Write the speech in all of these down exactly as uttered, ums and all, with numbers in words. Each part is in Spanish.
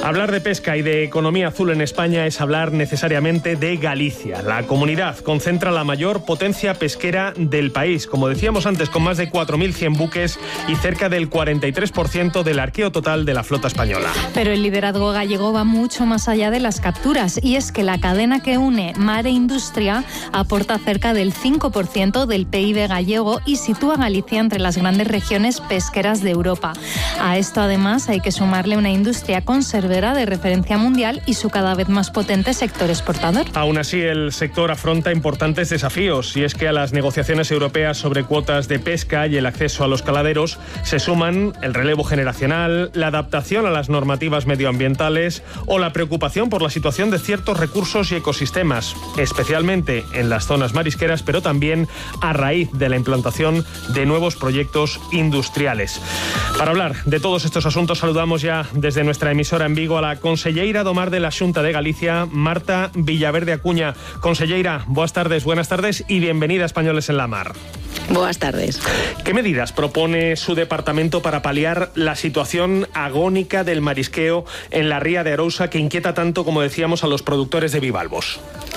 Hablar de pesca y de economía azul en España es hablar necesariamente de Galicia. La comunidad concentra la mayor potencia pesquera del país, como decíamos antes, con más de cuatro mil cien buques y cerca del cuarenta y tres por ciento del arqueo total de la flota española. Pero el liderazgo gallego va mucho más allá de las capturas, y es que la cadena que une mar e industria aporta cerca del cinco por ciento del P I B gallego y sitúa a Galicia entre las grandes regiones pesqueras de Europa. A esto además hay que sumarle una industria conservadora de referencia mundial y su cada vez más potente sector exportador. Aún así, el sector afronta importantes desafíos, y es que a las negociaciones europeas sobre cuotas de pesca y el acceso a los caladeros se suman el relevo generacional, la adaptación a las normativas medioambientales o la preocupación por la situación de ciertos recursos y ecosistemas, especialmente en las zonas marisqueras, pero también a raíz de la implantación de nuevos proyectos industriales. Para hablar de todos estos asuntos, saludamos ya desde nuestra emisora en Vigo a la conselleira do Mar de la Xunta de Galicia, Marta Villaverde Acuña. Conselleira, boas tardes, buenas tardes y bienvenida a Españoles en la Mar. Buenas tardes. ¿Qué medidas propone su departamento para paliar la situación agónica del marisqueo en la ría de Arousa, que inquieta tanto, como decíamos, a los productores de bivalvos?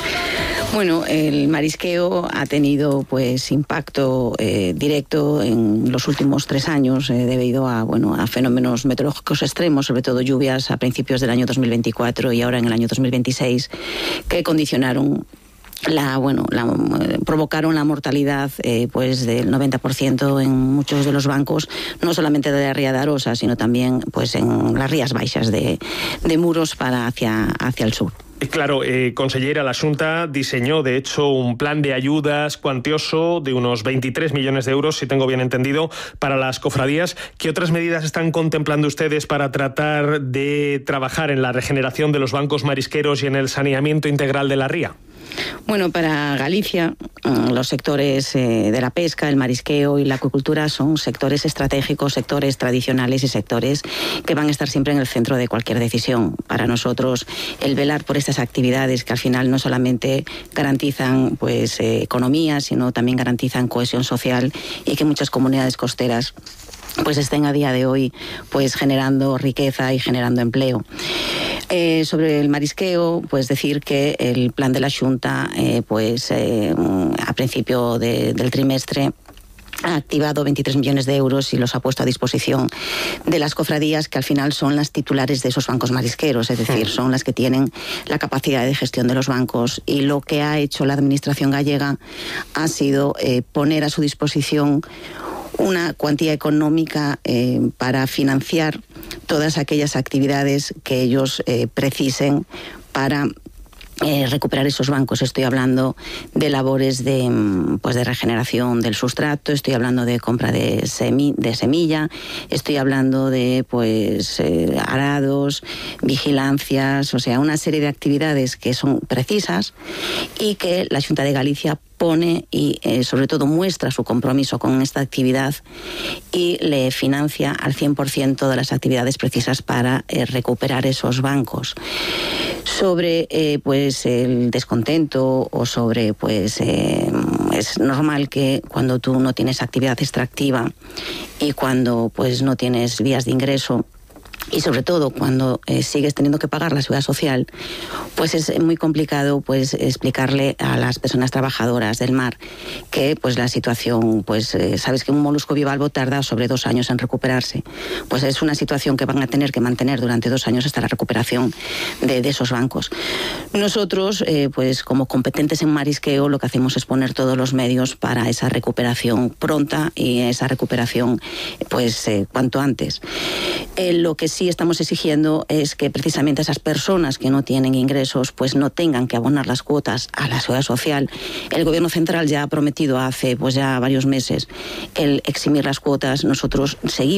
Bueno, el marisqueo ha tenido pues impacto eh, directo en los últimos tres años eh, debido a bueno a fenómenos meteorológicos extremos, sobre todo lluvias a principios del año dos mil veinticuatro y ahora en el año dos mil veintiséis, que condicionaron La, bueno, la, provocaron la mortalidad eh, pues del noventa por ciento en muchos de los bancos, no solamente de la ría de Arousa, sino también pues en las rías baixas de, de Muros para hacia, hacia el sur. Claro, eh, consellera, la Xunta diseñó, de hecho, un plan de ayudas cuantioso de unos veintitrés millones de euros, si tengo bien entendido, para las cofradías. ¿Qué otras medidas están contemplando ustedes para tratar de trabajar en la regeneración de los bancos marisqueros y en el saneamiento integral de la ría? Bueno, para Galicia, los sectores eh, de la pesca, el marisqueo y la acuicultura son sectores estratégicos, sectores tradicionales y sectores que van a estar siempre en el centro de cualquier decisión. Para nosotros, el velar por estas actividades que al final no solamente garantizan pues eh, economía, sino también garantizan cohesión social y que muchas comunidades costeras pues estén a día de hoy pues generando riqueza y generando empleo. Eh, sobre el marisqueo, pues decir que el plan de la Xunta eh, pues eh, a principio de, del trimestre ha activado veintitrés millones de euros y los ha puesto a disposición de las cofradías, que al final son las titulares de esos bancos marisqueros, es decir, son las que tienen la capacidad de gestión de los bancos, y lo que ha hecho la administración gallega ha sido eh, poner a su disposición una cuantía económica eh, para financiar todas aquellas actividades que ellos eh, precisen para Eh, recuperar esos bancos. Estoy hablando de labores de, pues de regeneración del sustrato, estoy hablando de compra de, semi, de semilla, estoy hablando de pues eh, arados, vigilancias, o sea, una serie de actividades que son precisas y que la Xunta de Galicia pone y eh, sobre todo muestra su compromiso con esta actividad y le financia al cien por ciento de las actividades precisas para eh, recuperar esos bancos. Sobre eh, pues el descontento o sobre pues eh, es normal que cuando tú no tienes actividad extractiva y cuando pues no tienes vías de ingreso, y sobre todo cuando eh, sigues teniendo que pagar la seguridad social, pues es muy complicado pues explicarle a las personas trabajadoras del mar que pues la situación, pues eh, sabes que un molusco bivalvo tarda sobre dos años en recuperarse, pues es una situación que van a tener que mantener durante dos años hasta la recuperación de, de esos bancos. Nosotros, eh, pues como competentes en marisqueo, lo que hacemos es poner todos los medios para esa recuperación pronta y esa recuperación pues eh, cuanto antes. Eh, lo que sí estamos exigiendo es que precisamente esas personas que no tienen ingresos pues no tengan que abonar las cuotas a la seguridad social. El Gobierno central ya ha prometido hace pues ya varios meses el eximir las cuotas. Nosotros seguimos